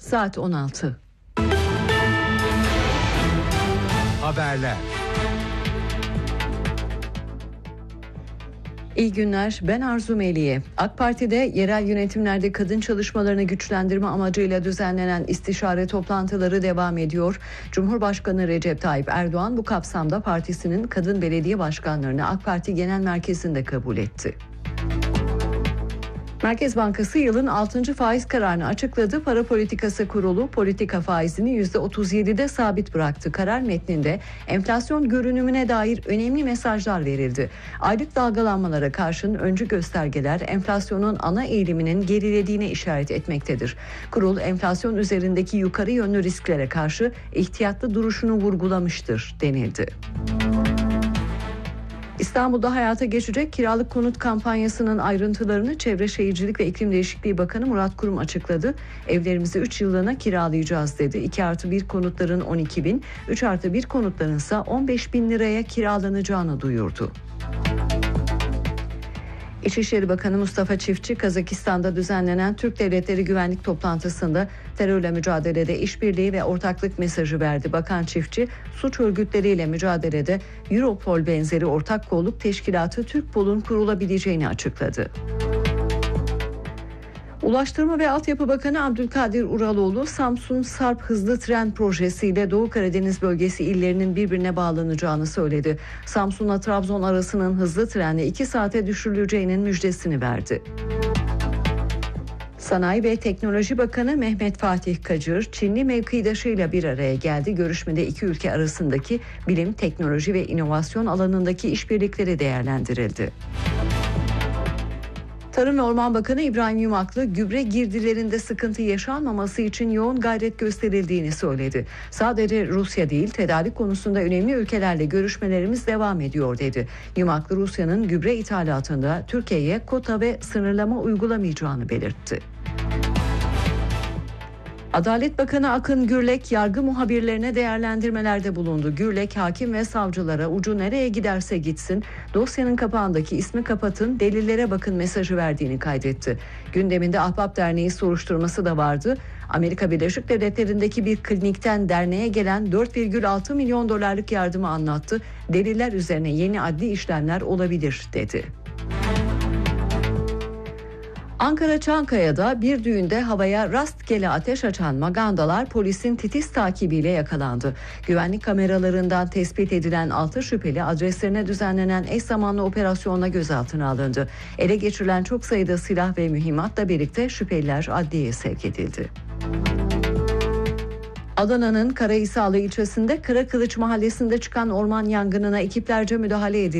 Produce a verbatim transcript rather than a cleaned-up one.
Saat on altı. Haberler. İyi günler, ben Arzu Meliye. AK Parti'de yerel yönetimlerde kadın çalışmalarını güçlendirme amacıyla düzenlenen istişare toplantıları devam ediyor. Cumhurbaşkanı Recep Tayyip Erdoğan bu kapsamda partisinin kadın belediye başkanlarını AK Parti Genel Merkezi'nde kabul etti. Merkez Bankası yılın altıncı faiz kararını açıkladı. Para Politikası Kurulu politika faizini yüzde otuz yedide sabit bıraktı. Karar metninde enflasyon görünümüne dair önemli mesajlar verildi. Aylık dalgalanmalara karşın öncü göstergeler enflasyonun ana eğiliminin gerilediğine işaret etmektedir. Kurul enflasyon üzerindeki yukarı yönlü risklere karşı ihtiyatlı duruşunu vurgulamıştır denildi. İstanbul'da hayata geçecek kiralık konut kampanyasının ayrıntılarını Çevre Şehircilik ve İklim Değişikliği Bakanı Murat Kurum açıkladı. Evlerimizi üç yıllığına kiralayacağız dedi. iki artı bir konutların on iki bin, üç artı bir konutların ise on beş bin liraya kiralanacağını duyurdu. İçişleri Bakanı Mustafa Çiftçi, Kazakistan'da düzenlenen Türk Devletleri Güvenlik Toplantısı'nda terörle mücadelede işbirliği ve ortaklık mesajı verdi. Bakan Çiftçi, suç örgütleriyle mücadelede Europol benzeri ortak kolluk teşkilatı Türkpol'un kurulabileceğini açıkladı. Ulaştırma ve Altyapı Bakanı Abdülkadir Uraloğlu, Samsun Sarp Hızlı Tren projesiyle Doğu Karadeniz bölgesi illerinin birbirine bağlanacağını söyledi. Samsun'la Trabzon arasının hızlı trenle iki saate düşürüleceğinin müjdesini verdi. Sanayi ve Teknoloji Bakanı Mehmet Fatih Kacır, Çinli mevkidaşıyla bir araya geldi. Görüşmede iki ülke arasındaki bilim, teknoloji ve inovasyon alanındaki işbirlikleri değerlendirildi. Tarım ve Orman Bakanı İbrahim Yumaklı, gübre girdilerinde sıkıntı yaşanmaması için yoğun gayret gösterildiğini söyledi. Sadece Rusya değil, tedarik konusunda önemli ülkelerle görüşmelerimiz devam ediyor dedi. Yumaklı, Rusya'nın gübre ithalatında Türkiye'ye kota ve sınırlama uygulamayacağını belirtti. Adalet Bakanı Akın Gürlek, yargı muhabirlerine değerlendirmelerde bulundu. Gürlek, hakim ve savcılara ucu nereye giderse gitsin, dosyanın kapağındaki ismi kapatın, delillere bakın mesajı verdiğini kaydetti. Gündeminde Ahbap Derneği soruşturması da vardı. Amerika Birleşik Devletleri'ndeki bir klinikten derneğe gelen dört virgül altı milyon dolarlık yardımı anlattı. Deliller üzerine yeni adli işlemler olabilir dedi. Ankara Çankaya'da bir düğünde havaya rastgele ateş açan magandalar polisin titiz takibiyle yakalandı. Güvenlik kameralarından tespit edilen altı şüpheli adreslerine düzenlenen eş zamanlı operasyonla gözaltına alındı. Ele geçirilen çok sayıda silah ve mühimmatla birlikte şüpheliler adliyeye sevk edildi. Adana'nın Karahisarlı ilçesinde Karakılıç mahallesinde çıkan orman yangınına ekiplerce müdahale edildi.